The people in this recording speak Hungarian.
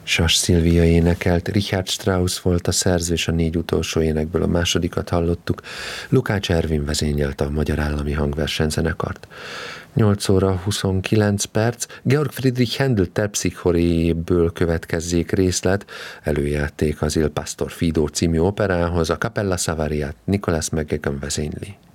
Sas Szilvia énekelt, Richard Strauss volt a szerző, és a 4 utolsó énekből a másodikat hallottuk. Lukács Ervin vezényelte a Magyar Állami Hangversenyzenekart. 8 óra 29 perc, Georg Friedrich Händel terpszichoréjéből következzék részlet, előjáték az Il Pastor Fido című operához, a Capella Savariát Nicolas McGegan vezényli.